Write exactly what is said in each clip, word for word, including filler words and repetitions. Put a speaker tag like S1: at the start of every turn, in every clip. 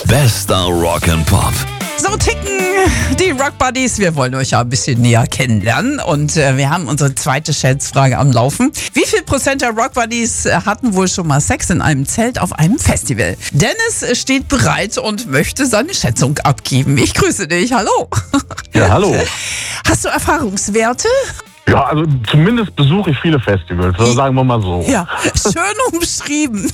S1: Bester Rock and Pop.
S2: So ticken die Rock Buddies. Wir wollen euch ja ein bisschen näher kennenlernen und äh, wir haben unsere zweite Schätzfrage am Laufen. Wie viel Prozent der Rock Buddies äh, hatten wohl schon mal Sex in einem Zelt auf einem Festival? Dennis äh, steht bereit und möchte seine Schätzung abgeben. Ich grüße dich. Hallo.
S3: Ja, hallo.
S2: Hast du Erfahrungswerte?
S3: Ja, also zumindest besuche ich viele Festivals, so sagen wir mal so.
S2: Ja, schön umschrieben.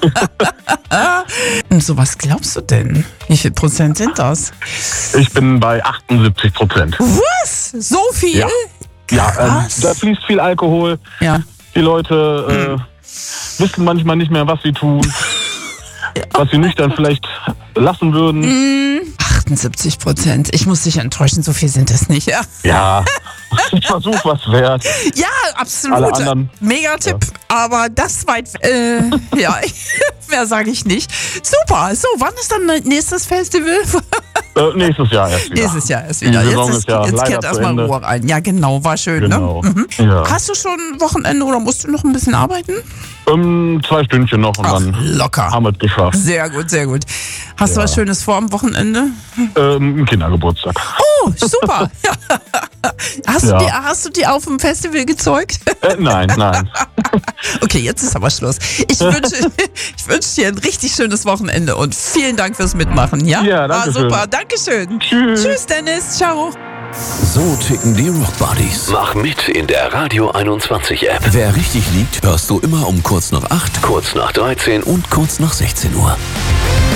S2: Und so, was glaubst du denn? Wie viel Prozent sind das?
S3: Ich bin bei achtundsiebzig Prozent.
S2: Was? So viel?
S3: Ja, ja ähm,
S2: Krass.
S3: da fließt viel Alkohol.
S2: Ja.
S3: Die Leute äh, wissen manchmal nicht mehr, was sie tun. Was sie nüchtern vielleicht lassen würden.
S2: achtundsiebzig Prozent. Ich muss dich enttäuschen, so viel sind es nicht. Ja,
S3: Ja, ein Versuch was wert.
S2: ja absolut.
S3: Alle anderen-
S2: Mega-Tipp. Aber das weit. Äh, ja, mehr sage ich nicht. Super. So, wann ist dann nächstes Festival?
S3: Äh, nächstes Jahr erst wieder.
S2: Nächstes Jahr ist wieder.
S3: Die
S2: Jetzt,
S3: Saison
S2: ist,
S3: ist ja
S2: jetzt
S3: leider
S2: kehrt
S3: zu
S2: erstmal
S3: Ende.
S2: Ruhe rein. Ja, genau. War schön,
S3: Genau.
S2: ne? Mhm.
S3: Ja.
S2: Hast du schon Wochenende oder musst du noch ein bisschen arbeiten?
S3: Ähm, zwei Stündchen noch und
S2: Ach,
S3: dann
S2: locker.
S3: haben wir es geschafft.
S2: Sehr gut, sehr gut. Hast du
S3: Ja.
S2: was Schönes vor am Wochenende?
S3: Ähm, ein Kindergeburtstag.
S2: Oh, super. hast,
S3: Ja.
S2: du die, hast du die auf dem Festival gezeugt?
S3: Äh, nein, nein.
S2: Okay, jetzt ist aber Schluss. Ich wünsche, ich wünsche dir ein richtig schönes Wochenende und vielen Dank fürs Mitmachen. Ja,
S3: Ja, danke
S2: War super.
S3: schön.
S2: Dankeschön.
S3: Tschüss.
S2: Tschüss, Dennis. Ciao.
S1: So ticken die Rock Buddies.
S4: Mach mit in der Radio einundzwanzig App.
S1: Wer richtig liegt, hörst du immer um kurz nach acht,
S4: Kurz nach dreizehn
S1: und kurz nach sechzehn Uhr.